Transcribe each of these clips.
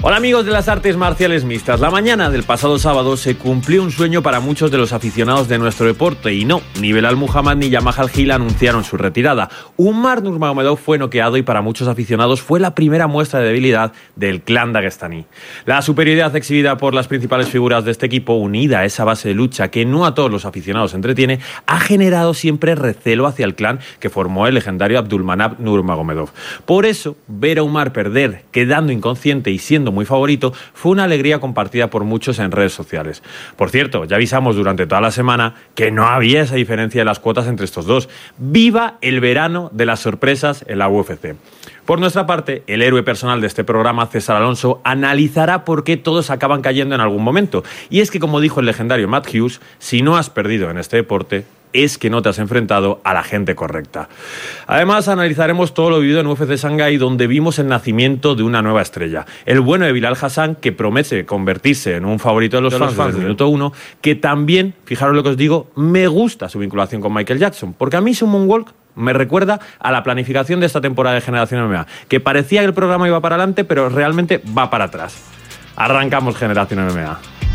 Hola amigos de las artes marciales mixtas. La mañana del pasado sábado se cumplió un sueño para muchos de los aficionados de nuestro deporte y no, ni Belal Muhammad ni Jamal Hill anunciaron su retirada. Umar Nurmagomedov fue noqueado y para muchos aficionados fue la primera muestra de debilidad del clan dagestaní. La superioridad exhibida por las principales figuras de este equipo, unida a esa base de lucha que no a todos los aficionados entretiene, ha generado siempre recelo hacia el clan que formó el legendario Abdulmanap Nurmagomedov. Por eso, ver a Umar perder, quedando inconsciente y siendo muy favorito, fue una alegría compartida por muchos en redes sociales. Por cierto, ya avisamos durante toda la semana que no había esa diferencia de las cuotas entre estos dos. ¡Viva el verano de las sorpresas en la UFC! Por nuestra parte, el héroe personal de este programa, César Alonso, analizará por qué todos acaban cayendo en algún momento. Y es que, como dijo el legendario Matt Hughes, si no has perdido en este deporte, es que no te has enfrentado a la gente correcta. Además, analizaremos todo lo vivido en UFC Shanghái, donde vimos el nacimiento de una nueva estrella. El bueno de Bilal Hassan, que promete convertirse en un favorito de los fans desde el minuto 1, que también, fijaros lo que os digo, me gusta su vinculación con Michael Jackson, porque a mí su moonwalk me recuerda a la planificación de esta temporada de Generación MMA, que parecía que el programa iba para adelante, pero realmente va para atrás. Arrancamos Generación MMA.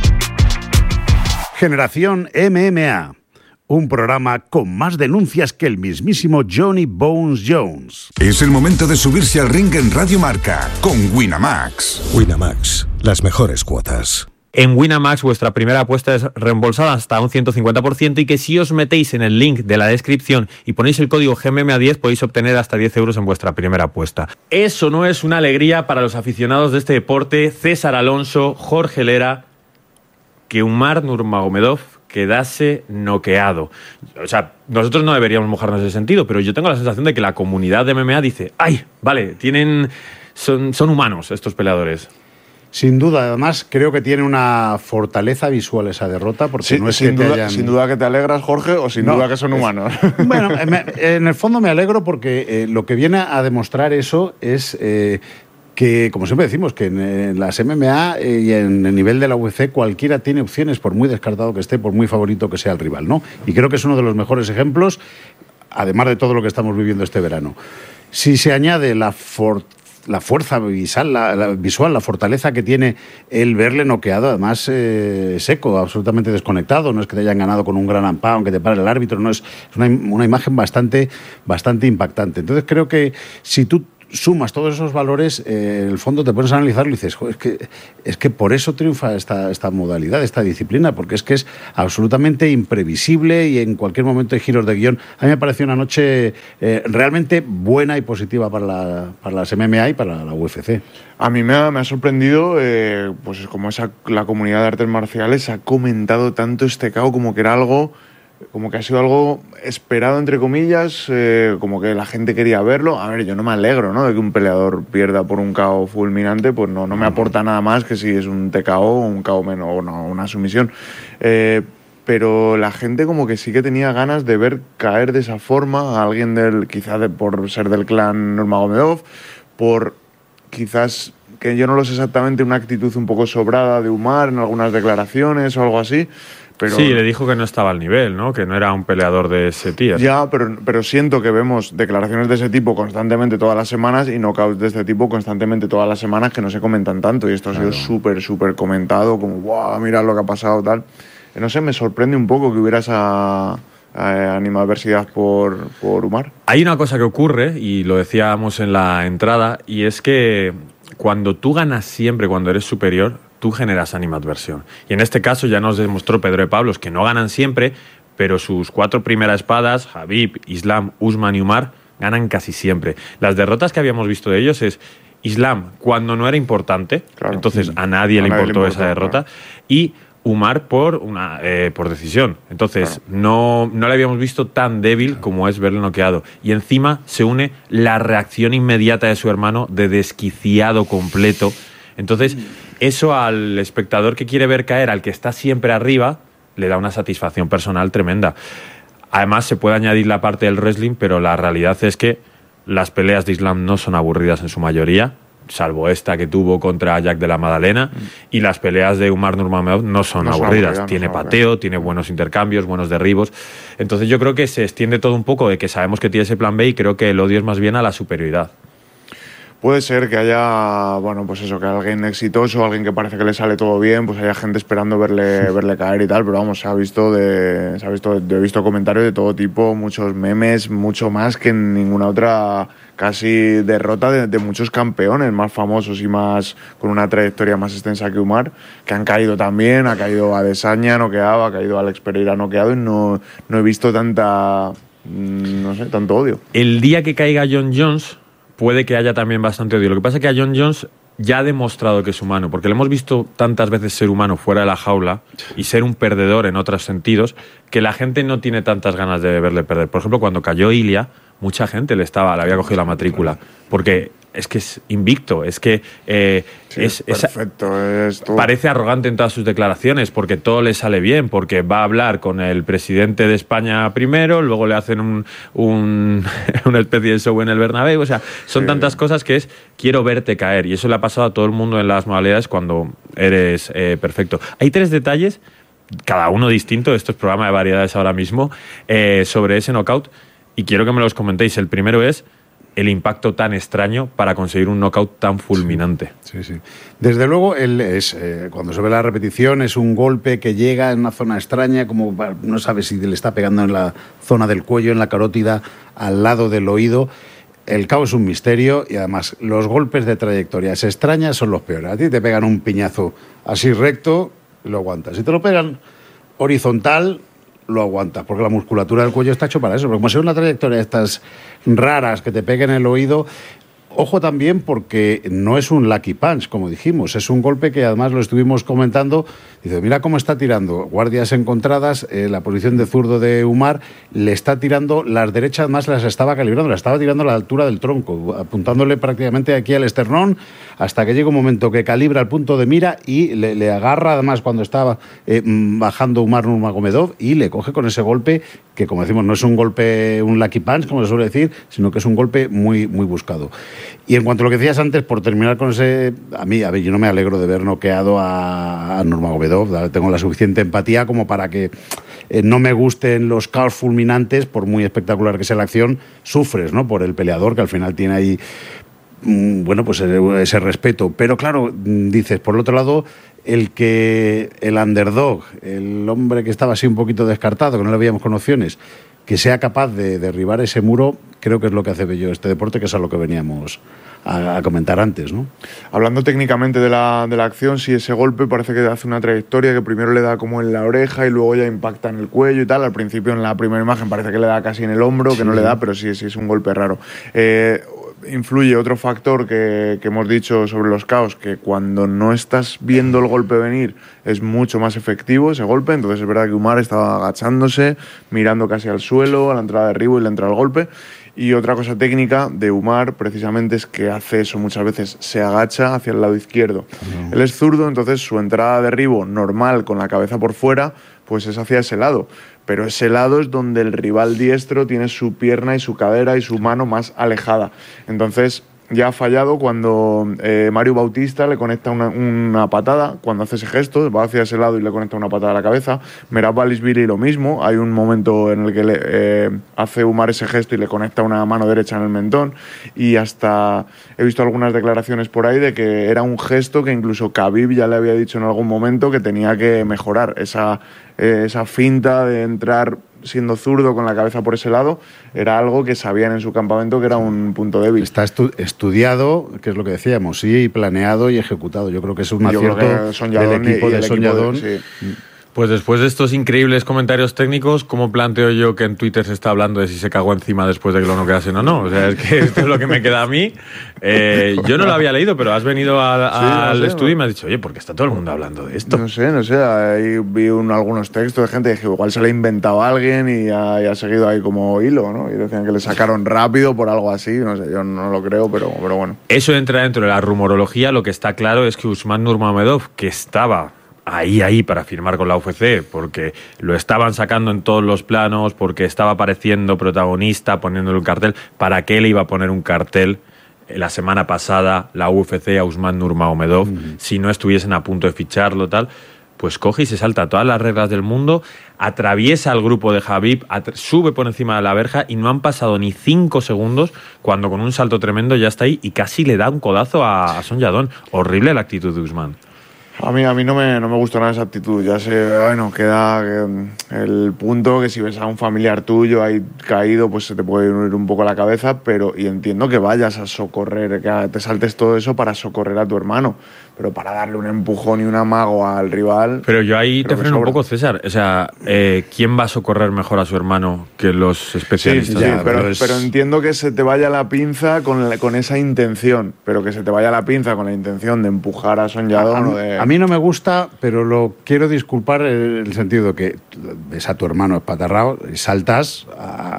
Generación MMA. Un programa con más denuncias que el mismísimo Johnny Bones Jones. Es el momento de subirse al ring en Radio Marca con Winamax. Winamax, las mejores cuotas. En Winamax vuestra primera apuesta es reembolsada hasta un 150% y que si os metéis en el link de la descripción y ponéis el código GMMA10 podéis obtener hasta 10 euros en vuestra primera apuesta. Eso no es una alegría para los aficionados de este deporte, César Alonso, Jorge Lera, que Umar Nurmagomedov quedase noqueado. O sea, nosotros no deberíamos mojarnos en ese sentido, pero yo tengo la sensación de que la comunidad de MMA dice, ¡ay, vale, son humanos estos peleadores! Sin duda, además creo que tiene una fortaleza visual esa derrota, porque sí, no es sin que duda, sin duda que te alegras, Jorge, o sin duda que son humanos. Bueno, en el fondo me alegro porque lo que viene a demostrar eso es que, como siempre decimos, que en las MMA y en el nivel de la UFC cualquiera tiene opciones, por muy descartado que esté, por muy favorito que sea el rival, ¿no? Y creo que es uno de los mejores ejemplos, además de todo lo que estamos viviendo este verano. Si se añade la fuerza visual, la fortaleza que tiene el verle noqueado, además seco, absolutamente desconectado, no es que te hayan ganado con un gran ampao, aunque te pare el árbitro, no es una imagen bastante impactante. Entonces creo que si tú sumas todos esos valores, en el fondo te pones a analizarlo y dices, es que por eso triunfa esta modalidad, esta disciplina, porque es que es absolutamente imprevisible y en cualquier momento hay giros de guión. A mí me pareció una noche realmente buena y positiva para las MMA y para la UFC. A mí me ha sorprendido, pues como la comunidad de artes marciales ha comentado tanto este KO como que era algo, como que ha sido algo esperado, entre comillas, como que la gente quería verlo. A ver, yo no me alegro, ¿no?, de que un peleador pierda por un KO fulminante, pues no me aporta nada más que si es un TKO o un KO menos o una sumisión. Pero la gente como que sí que tenía ganas de ver caer de esa forma a alguien por ser del clan Nurmagomedov, por quizás, que yo no lo sé exactamente, una actitud un poco sobrada de Umar en algunas declaraciones o algo así. Pero, sí, le dijo que no estaba al nivel, ¿no?, que no era un peleador de ese tío. Ya, pero siento que vemos declaraciones de ese tipo constantemente todas las semanas y knockouts de este tipo constantemente todas las semanas que no se comentan tanto, y esto ha sido súper comentado, como ¡guau! Mira lo que ha pasado, tal. No sé, me sorprende un poco que hubiera esa animadversidad por Umar. Hay una cosa que ocurre, y lo decíamos en la entrada, y es que cuando tú ganas siempre, cuando eres superior, tú generas animadversión. Y en este caso ya nos demostró Pedro de Pablos que no ganan siempre, pero sus 4 primeras espadas, Khabib, Islam, Usman y Umar, ganan casi siempre. Las derrotas que habíamos visto de ellos es Islam cuando no era importante, claro, entonces a nadie le importó esa derrota, claro, y Umar por decisión. Entonces no le habíamos visto tan débil como es verle noqueado. Y encima se une la reacción inmediata de su hermano de desquiciado completo. Entonces, eso al espectador que quiere ver caer al que está siempre arriba le da una satisfacción personal tremenda. Además, se puede añadir la parte del wrestling, pero la realidad es que las peleas de Islam no son aburridas en su mayoría, salvo esta que tuvo contra Jack de la Madalena, y las peleas de Umar Nurmagomedov no son aburridas. Tiene pateo, tiene buenos intercambios, buenos derribos. Entonces yo creo que se extiende todo un poco de que sabemos que tiene ese plan B, y creo que el odio es más bien a la superioridad. Puede ser que haya, bueno, pues eso, que alguien exitoso, alguien que parece que le sale todo bien, pues haya gente esperando verle caer y tal, pero vamos, he visto comentarios de todo tipo, muchos memes, mucho más que en ninguna otra casi derrota de muchos campeones más famosos y más con una trayectoria más extensa que Umar, que han caído también. Ha caído Adesanya noqueado, ha caído Alex Pereira noqueado y no he visto tanto odio. El día que caiga John Jones puede que haya también bastante odio. Lo que pasa es que a John Jones ya ha demostrado que es humano, porque le hemos visto tantas veces ser humano fuera de la jaula y ser un perdedor en otros sentidos, que la gente no tiene tantas ganas de verle perder. Por ejemplo, cuando cayó Ilia, mucha gente le había cogido la matrícula, porque es que es invicto, es que es perfecto, parece arrogante en todas sus declaraciones, porque todo le sale bien, porque va a hablar con el presidente de España primero, luego le hacen una especie de show en el Bernabéu, o sea, son tantas cosas que quiero verte caer, y eso le ha pasado a todo el mundo en las modalidades cuando eres perfecto. Hay 3 detalles, cada uno distinto, esto es programa de variedades ahora mismo, sobre ese knockout, y quiero que me los comentéis. El primero es el impacto tan extraño para conseguir un knockout tan fulminante. Sí. Desde luego, cuando se ve la repetición, es un golpe que llega en una zona extraña, como no sabe si le está pegando en la zona del cuello, en la carótida, al lado del oído. El KO es un misterio y además los golpes de trayectorias extrañas son los peores. A ti te pegan un piñazo así recto y lo aguantas. Si te lo pegan horizontal, lo aguantas, porque la musculatura del cuello está hecho para eso. Pero como sea una trayectoria de estas raras que te peguen en el oído, ojo también porque no es un lucky punch, como dijimos, es un golpe que además lo estuvimos comentando. Dice, mira cómo está tirando, guardias encontradas, la posición de zurdo de Umar, le está tirando, las derechas además las estaba calibrando, las estaba tirando a la altura del tronco, apuntándole prácticamente aquí al esternón, hasta que llega un momento que calibra el punto de mira y le agarra, además cuando estaba bajando Umar Nurmagomedov, y le coge con ese golpe, que como decimos no es un golpe, un lucky punch, como se suele decir, sino que es un golpe muy, muy buscado. Y en cuanto a lo que decías antes, por terminar con ese, yo no me alegro de ver noqueado a Nurmagomedov, tengo la suficiente empatía como para que no me gusten los caos fulminantes, por muy espectacular que sea la acción, sufres, ¿no?, por el peleador, que al final tiene ahí pues ese respeto. Pero claro, dices, por el otro lado, el underdog, el hombre que estaba así un poquito descartado, que no le veíamos con opciones, que sea capaz de derribar ese muro, creo que es lo que hace bello este deporte, que es a lo que veníamos a comentar antes, ¿no? Hablando técnicamente de la acción, sí, ese golpe parece que hace una trayectoria que primero le da como en la oreja y luego ya impacta en el cuello y tal. Al principio, en la primera imagen, parece que le da casi en el hombro, que no le da, pero sí es un golpe raro. Influye otro factor que hemos dicho sobre los KOs, que cuando no estás viendo el golpe venir es mucho más efectivo ese golpe. Entonces es verdad que Umar estaba agachándose, mirando casi al suelo, a la entrada de derribo y le entra el golpe. Y otra cosa técnica de Umar precisamente es que hace eso muchas veces, se agacha hacia el lado izquierdo. Él es zurdo, entonces su entrada de derribo normal con la cabeza por fuera pues es hacia ese lado. Pero ese lado es donde el rival diestro tiene su pierna y su cadera y su mano más alejada. Entonces ya ha fallado cuando Mario Bautista le conecta una patada, cuando hace ese gesto, va hacia ese lado y le conecta una patada a la cabeza. Merab Dvalishvili lo mismo, hay un momento en el que hace Umar ese gesto y le conecta una mano derecha en el mentón, y hasta he visto algunas declaraciones por ahí de que era un gesto que incluso Khabib ya le había dicho en algún momento que tenía que mejorar, esa finta de entrar siendo zurdo con la cabeza por ese lado, era algo que sabían en su campamento que era un punto débil. Está estudiado, que es lo que decíamos, sí, planeado y ejecutado. Yo creo que es un acierto del equipo de Son Yadon. Sí. Pues después de estos increíbles comentarios técnicos, ¿cómo planteo yo que en Twitter se está hablando de si se cagó encima después de que lo noqueasen o no? O sea, es que esto es lo que me queda a mí. Yo no lo había leído, pero has venido al estudio y me has dicho, oye, ¿por qué está todo el mundo hablando de esto? No sé. Ahí vi algunos textos de gente que igual se le ha inventado a alguien y ha seguido ahí como hilo, ¿no? Y decían que le sacaron rápido por algo así. No sé, yo no lo creo, pero bueno. Eso entra dentro de la rumorología. Lo que está claro es que Usman Nurmagomedov, que estaba ahí para firmar con la UFC, porque lo estaban sacando en todos los planos, porque estaba apareciendo protagonista, poniéndole un cartel. ¿Para qué le iba a poner un cartel la semana pasada la UFC a Usman Nurmagomedov si no estuviesen a punto de ficharlo, tal? pues coge y se salta todas las reglas del mundo, atraviesa el grupo de Khabib, sube por encima de la verja y no han pasado ni 5 segundos cuando con un salto tremendo ya está ahí y casi le da un codazo a Son Yadon. Horrible la actitud de Usman. A mí no me gustó nada esa actitud. Ya sé, bueno, queda el punto que si ves a un familiar tuyo ahí caído, pues se te puede ir un poco la cabeza, y entiendo que vayas a socorrer, que te saltes todo eso para socorrer a tu hermano, pero para darle un empujón y un amago al rival... Pero yo ahí te freno un poco, César. O sea, ¿quién va a socorrer mejor a su hermano que los especialistas? Sí, pero entiendo que se te vaya la pinza con esa intención, pero que se te vaya la pinza con la intención de empujar a Son Yadon o de... A mí no me gusta, pero lo quiero disculpar en el sentido que ves a tu hermano espatarrado y saltas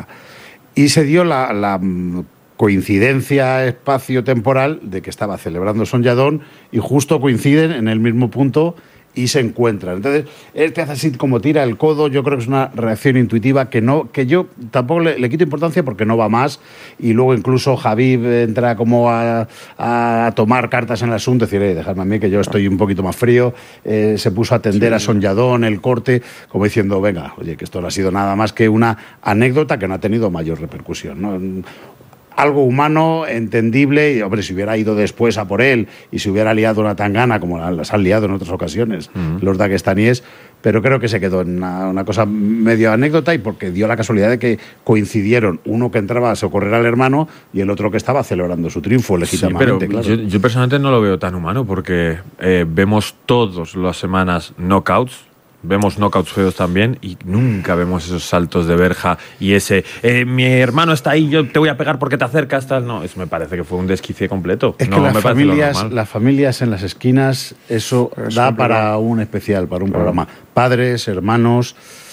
y se dio la coincidencia espacio-temporal de que estaba celebrando Son Yadon y justo coinciden en el mismo punto y se encuentran. Entonces, él te hace así como tira el codo. Yo creo que es una reacción intuitiva que yo tampoco le quito importancia porque no va más. Y luego incluso Khabib entra como a tomar cartas en el asunto, decir, dejadme a mí que yo estoy un poquito más frío. Se puso a atender a Son Yadon, el corte, como diciendo, venga, oye, que esto no ha sido nada más que una anécdota que no ha tenido mayor repercusión, ¿no? Algo humano, entendible, y hombre, si hubiera ido después a por él y si hubiera liado una tangana, como las han liado en otras ocasiones los daguestaníes, pero creo que se quedó en una cosa medio anécdota y porque dio la casualidad de que coincidieron uno que entraba a socorrer al hermano y el otro que estaba celebrando su triunfo legítimamente. Sí, pero claro. yo personalmente no lo veo tan humano porque vemos todas las semanas knockouts. Vemos knockouts feos también y nunca vemos esos saltos de verja y ese mi hermano está ahí, yo te voy a pegar porque te acercas, tal. No, eso me parece que fue un desquicie completo. Es que las familias en las esquinas, eso da para un especial, para un programa. Padres, hermanos,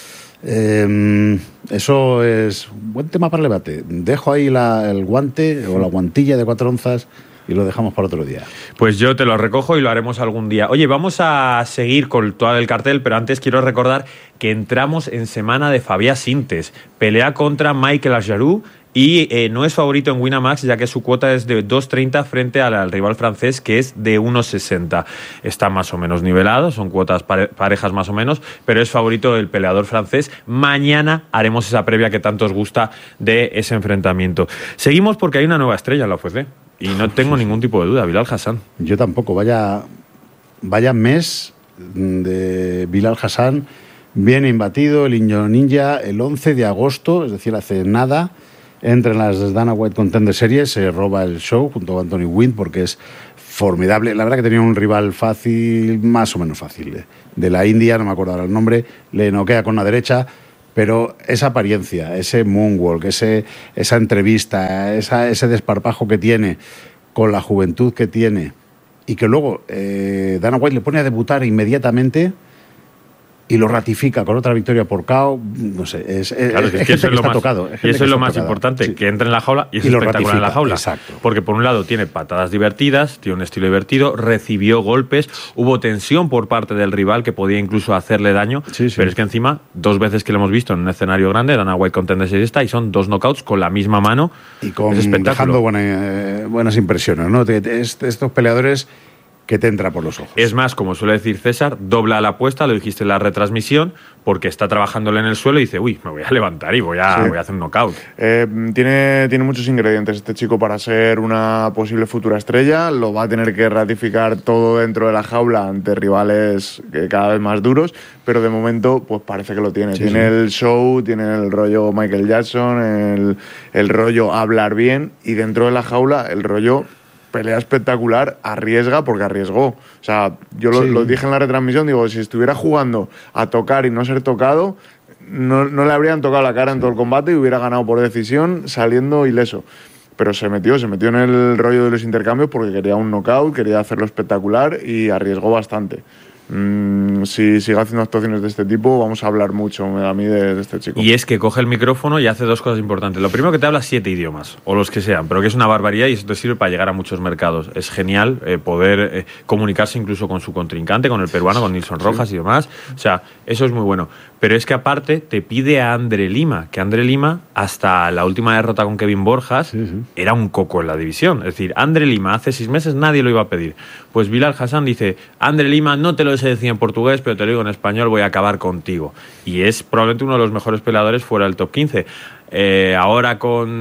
eso es un buen tema para el debate. Dejo ahí el guante o la guantilla de 4 onzas y lo dejamos para otro día. Pues yo te lo recojo y lo haremos algún día. Oye, vamos a seguir con todo el cartel, pero antes quiero recordar que entramos en semana de Fabià Sintes. Pelea contra Michael Ajarú y no es favorito en Winamax, ya que su cuota es de 2.30 frente al rival francés, que es de 1.60. Está más o menos nivelado, son cuotas parejas más o menos, pero es favorito el peleador francés. Mañana haremos esa previa que tanto os gusta de ese enfrentamiento. Seguimos porque hay una nueva estrella en la UFC. Y no tengo ningún tipo de duda, Bilal Hassan. Yo tampoco, vaya mes de Bilal Hassan, bien imbatido, el Inyo Ninja, el 11 de agosto, es decir, hace nada, entra en las Dana White Contender Series, se roba el show junto a Anthony Wynn porque es formidable. La verdad que tenía un rival fácil, más o menos fácil, de la India, no me acuerdo ahora el nombre, le noquea con la derecha. Pero esa apariencia, ese moonwalk, esa entrevista, ese desparpajo que tiene con la juventud que tiene y que luego Dana White le pone a debutar inmediatamente y lo ratifica con otra victoria por KO, no sé, claro, es que eso es lo más tocado. Y eso es lo más importante, sí, que entre en la jaula y es espectacular en la jaula. Exacto. Porque por un lado tiene patadas divertidas, tiene un estilo divertido, recibió golpes, hubo tensión por parte del rival que podía incluso hacerle daño, sí. Pero es que encima, 2 veces que lo hemos visto en un escenario grande, Dana White Contender Series está y son 2 knockouts con la misma mano y dejando buenas impresiones, ¿no? Estos peleadores que te entra por los ojos. Es más, como suele decir César, dobla la apuesta, lo dijiste en la retransmisión, porque está trabajándole en el suelo y dice, uy, me voy a levantar y voy a hacer un knockout. Tiene muchos ingredientes este chico para ser una posible futura estrella, lo va a tener que ratificar todo dentro de la jaula ante rivales cada vez más duros, pero de momento pues parece que lo tiene. Tiene el show, tiene el rollo Michael Jackson, el rollo hablar bien y dentro de la jaula el rollo pelea espectacular, arriesga porque arriesgó. O sea, yo lo dije en la retransmisión, digo, si estuviera jugando a tocar y no ser tocado, no le habrían tocado la cara en todo el combate y hubiera ganado por decisión saliendo ileso. Pero se metió en el rollo de los intercambios porque quería un knockout, quería hacerlo espectacular y arriesgó bastante. Si sigue haciendo actuaciones de este tipo, vamos a hablar mucho a mí de este chico. Y es que coge el micrófono y hace 2 cosas importantes. Lo primero, que te habla 7 idiomas, o los que sean, pero que es una barbaridad y eso te sirve para llegar a muchos mercados. Es genial poder comunicarse incluso con su contrincante, con el peruano, con Nilson Rojas y demás. O sea, eso es muy bueno. Pero es que aparte te pide a Andre Lima, que Andre Lima, hasta la última derrota con Kevin Borjas, era un coco en la división. Es decir, Andre Lima hace 6 meses nadie lo iba a pedir. Pues Bilal Hassan dice, Andre Lima, no te lo sé decir en portugués, pero te lo digo en español, voy a acabar contigo. Y es probablemente uno de los mejores peleadores fuera del top 15. Ahora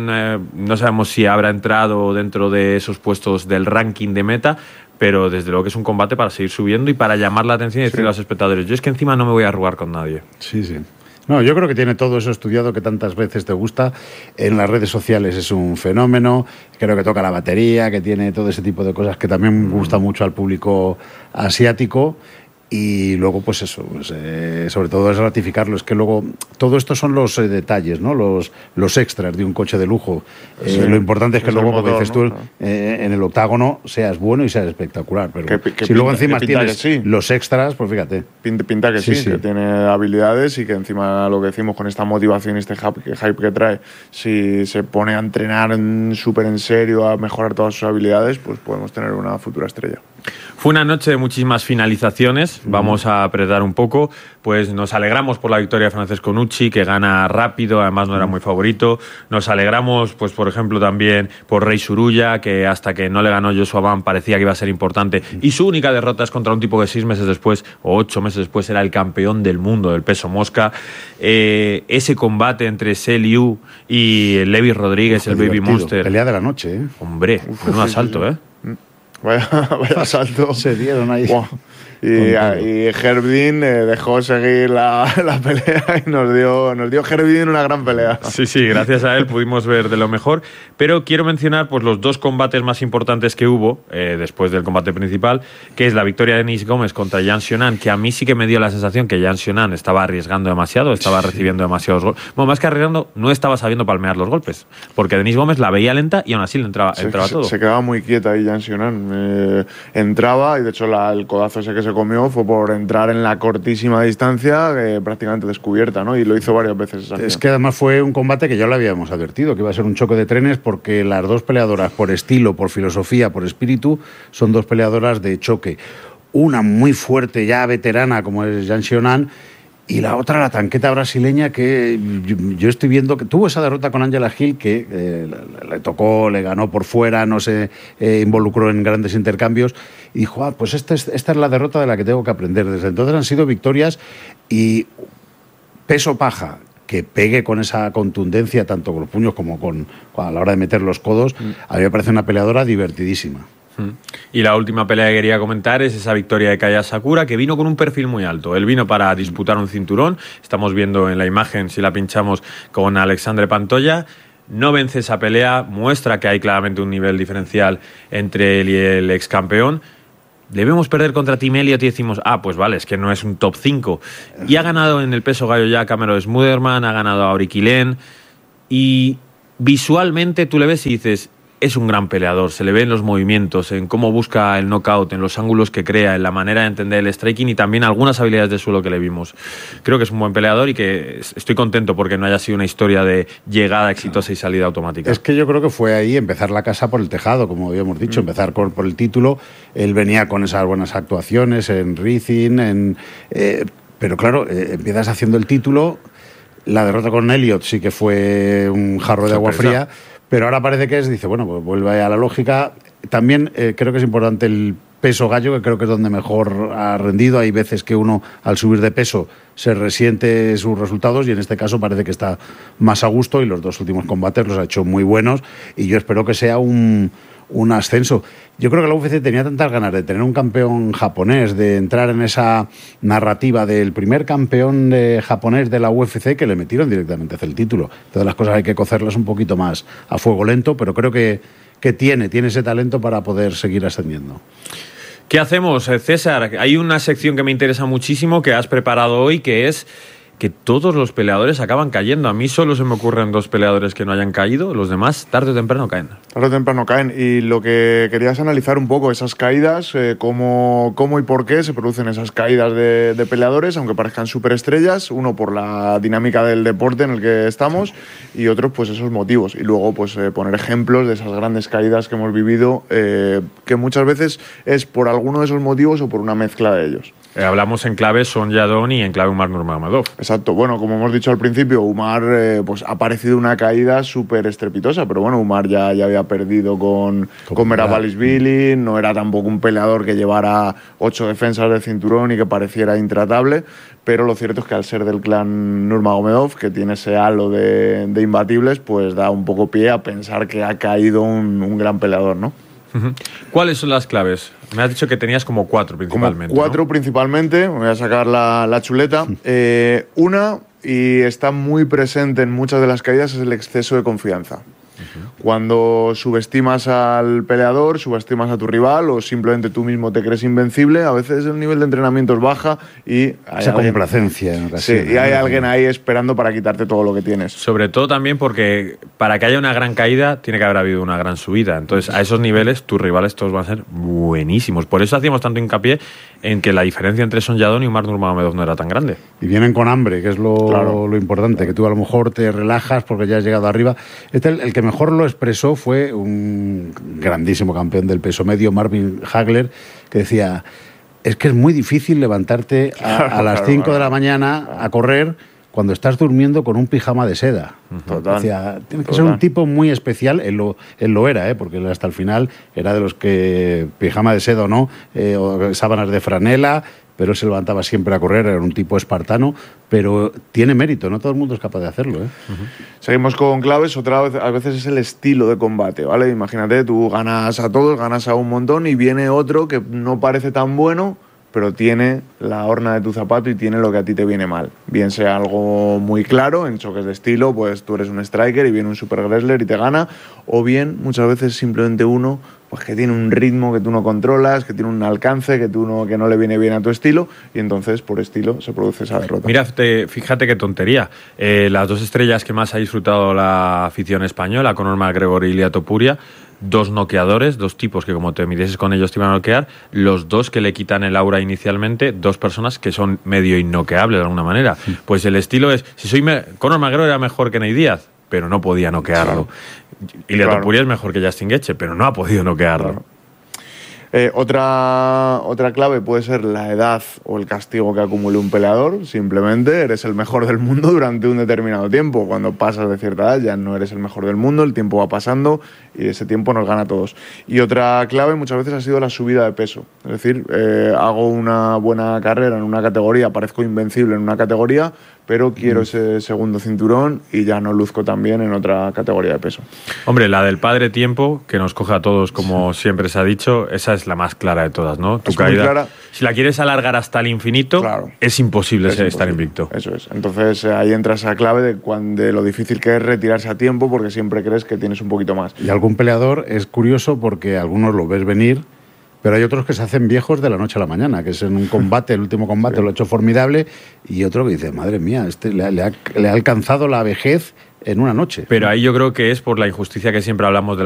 no sabemos si habrá entrado dentro de esos puestos del ranking de meta, pero desde luego que es un combate para seguir subiendo y para llamar la atención y decirle a los espectadores, yo es que encima no me voy a arrugar con nadie. Sí. No, yo creo que tiene todo eso estudiado que tantas veces te gusta. En las redes sociales es un fenómeno. Creo que toca la batería, que tiene todo ese tipo de cosas que también gusta mucho al público asiático. Y luego, pues eso, sobre todo es ratificarlo. Es que luego, todo esto son los detalles, ¿no? Los extras de un coche de lujo. Lo importante es que luego, como dices tú, en el octágono seas bueno y seas espectacular. Pero si luego encima tienes los extras, pues fíjate. Pinta que sí, que tiene habilidades y que encima lo que decimos con esta motivación y este hype que trae, si se pone a entrenar súper en serio, a mejorar todas sus habilidades, pues podemos tener una futura estrella. Fue una noche de muchísimas finalizaciones, vamos a apretar un poco, pues nos alegramos por la victoria de Francesco Nucci, que gana rápido, además no era muy favorito, nos alegramos, pues por ejemplo también por Rey Surulla, que hasta que no le ganó Joshua Ban parecía que iba a ser importante, y su única derrota es contra un tipo que 6 meses después, o 8 meses después, era el campeón del mundo del peso mosca. Ese combate entre Seliu y Levi Rodríguez, el Baby Monster. Pelea de la noche, ¿eh? Hombre, un asalto, ¿eh? Vaya asalto. Se dieron ahí. Wow. Y Herb Dean dejó seguir la pelea y nos dio Herb Dean una gran pelea. Sí, gracias a él pudimos ver de lo mejor. Pero quiero mencionar pues los 2 combates más importantes que hubo después del combate principal, que es la victoria de Denis Gómez contra Yan Xiaonan, que a mí sí que me dio la sensación que Yan Xiaonan estaba arriesgando demasiado, estaba recibiendo demasiados golpes. Bueno, más que arriesgando, no estaba sabiendo palmear los golpes, porque Denis Gómez la veía lenta y aún así le entraba todo. Se quedaba muy quieta ahí Yan Xiaonan. Entraba y de hecho el codazo ese que se comió fue por entrar en la cortísima distancia, prácticamente descubierta, ¿no? Y lo hizo varias veces. Es que además fue un combate que ya lo habíamos advertido, que iba a ser un choque de trenes, porque las 2 peleadoras, por estilo, por filosofía, por espíritu, son 2 peleadoras de choque. Una muy fuerte, ya veterana, como es Yan Xiaonan, y la otra, la tanqueta brasileña, que yo estoy viendo que tuvo esa derrota con Angela Hill, que le tocó, le ganó por fuera, no se involucró en grandes intercambios, y dijo, pues esta es la derrota de la que tengo que aprender. Desde entonces han sido victorias y peso paja, que pegue con esa contundencia, tanto con los puños como a la hora de meter los codos. A mí me parece una peleadora divertidísima. Y la última pelea que quería comentar es esa victoria de Kaya Sakura, que vino con un perfil muy alto. Él vino para disputar un cinturón. Estamos viendo en la imagen, si la pinchamos, con Alexandre Pantoja. No vence esa pelea, muestra que hay claramente un nivel diferencial entre él y el ex campeón. Debemos perder contra Tim Elliott y decimos, pues vale, es que no es un top 5. Y ha ganado en el peso gallo ya Cameron Smuderman, ha ganado a Auriquilen, y visualmente tú le ves y dices, es un gran peleador, se le ve en los movimientos, en cómo busca el knockout, en los ángulos que crea, en la manera de entender el striking y también algunas habilidades de suelo que le vimos. Creo que es un buen peleador y que estoy contento porque no haya sido una historia de llegada exitosa y salida automática. Es que yo creo que fue ahí empezar la casa por el tejado, como habíamos dicho, empezar por el título. Él venía con esas buenas actuaciones en Rizin, pero claro, empiezas haciendo el título. La derrota con Elliott sí que fue un jarro de agua fría. Pero ahora parece que dice, bueno, pues vuelve a la lógica. También creo que es importante el peso gallo, que creo que es donde mejor ha rendido. Hay veces que uno, al subir de peso, se resiente sus resultados y en este caso parece que está más a gusto y los 2 últimos combates los ha hecho muy buenos y yo espero que sea un ascenso. Yo creo que la UFC tenía tantas ganas de tener un campeón japonés, de entrar en esa narrativa del primer campeón japonés de la UFC, que le metieron directamente hacia el título. Todas las cosas hay que cocerlas un poquito más a fuego lento, pero creo que tiene ese talento para poder seguir ascendiendo. ¿Qué hacemos, César? Hay una sección que me interesa muchísimo que has preparado hoy, que es que todos los peleadores acaban cayendo. A mí solo se me ocurren 2 peleadores que no hayan caído, los demás tarde o temprano caen. Tarde o temprano caen, y lo que quería es analizar un poco esas caídas, cómo y por qué se producen esas caídas de peleadores, aunque parezcan superestrellas, uno por la dinámica del deporte en el que estamos y otros pues esos motivos, y luego pues poner ejemplos de esas grandes caídas que hemos vivido, que muchas veces es por alguno de esos motivos o por una mezcla de ellos. Hablamos en clave Son Yadon y en clave Umar Nurmagomedov. Exacto. Bueno, como hemos dicho al principio, Umar pues ha parecido una caída súper estrepitosa, pero bueno, Umar ya había perdido con Merab-Dvalishvili, no era tampoco un peleador que llevara 8 defensas del cinturón y que pareciera intratable, pero lo cierto es que al ser del clan Nurmagomedov, que tiene ese halo de imbatibles, pues da un poco pie a pensar que ha caído un gran peleador, ¿no? ¿Cuáles son las claves? Me has dicho que tenías como 4 principalmente. Como 4 ¿no? principalmente, me voy a sacar la chuleta. Una, y está muy presente en muchas de las caídas, es el exceso de confianza. Cuando subestimas al peleador, subestimas a tu rival o simplemente tú mismo te crees invencible, a veces el nivel de entrenamiento baja y hay complacencia en ocasiones. Sí, y hay alguien ahí esperando para quitarte todo lo que tienes. Sobre todo también porque para que haya una gran caída tiene que haber habido una gran subida. Entonces, a esos niveles tus rivales todos van a ser buenísimos. Por eso hacíamos tanto hincapié en que la diferencia entre Son Yadon y Umar Nurmagomedov no era tan grande. Y vienen con hambre, que es lo importante, que tú a lo mejor te relajas porque ya has llegado arriba. El que mejor lo expresó fue un grandísimo campeón del peso medio, Marvin Hagler, que decía, es que es muy difícil levantarte a las 5 de la mañana a correr cuando estás durmiendo con un pijama de seda. Total. Decía, tienes que ser un tipo muy especial, él lo era, porque él hasta el final era de los que pijama de seda o no, o sábanas de franela, pero él se levantaba siempre a correr, era un tipo espartano, pero tiene mérito, no todo el mundo es capaz de hacerlo. Seguimos con claves, otra vez, a veces es el estilo de combate, ¿vale? Imagínate, tú ganas a todos, ganas a un montón y viene otro que no parece tan bueno, pero tiene la horna de tu zapato y tiene lo que a ti te viene mal. Bien sea algo muy claro, en choques de estilo, pues tú eres un striker y viene un super wrestler y te gana, o bien muchas veces simplemente uno pues que tiene un ritmo que tú no controlas, que tiene un alcance que no le viene bien a tu estilo, y entonces por estilo se produce esa derrota. Mira, fíjate qué tontería. Las 2 estrellas que más ha disfrutado la afición española, Conor McGregor y Ilia Topuria, 2 noqueadores, 2 tipos que como te midieses con ellos te iban a noquear, los 2 que le quitan el aura inicialmente, 2 personas que son medio innoqueables de alguna manera. Pues el estilo es, Conor McGregor era mejor que Nate Diaz, pero no podía noquearlo. Ilia Topuria es mejor que Justin Gaethje, pero no ha podido noquearlo. Otra clave puede ser la edad o el castigo que acumule un peleador. Simplemente eres el mejor del mundo durante un determinado tiempo. Cuando pasas de cierta edad ya no eres el mejor del mundo, el tiempo va pasando y ese tiempo nos gana a todos. Y otra clave muchas veces ha sido la subida de peso. Es decir, hago una buena carrera en una categoría, parezco invencible en una categoría, pero quiero ese segundo cinturón y ya no luzco tan bien en otra categoría de peso. Hombre, la del padre tiempo, que nos coge a todos, como siempre se ha dicho, esa es la más clara de todas, ¿no? Tu caída, muy clara. Si la quieres alargar hasta el infinito, es imposible estar invicto. Eso es. Entonces ahí entra esa clave de lo difícil que es retirarse a tiempo, porque siempre crees que tienes un poquito más. Y algún peleador es curioso porque algunos lo ves venir, pero hay otros que se hacen viejos de la noche a la mañana, que es en un combate, el último combate lo ha hecho formidable, y otro que dice, madre mía, le ha alcanzado la vejez en una noche. Pero ahí yo creo que es por la injusticia que siempre hablamos de